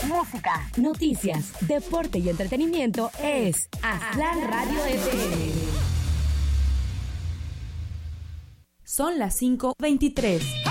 música, noticias, deporte y entretenimiento es Aztlán Radio FM. Son las 5:23.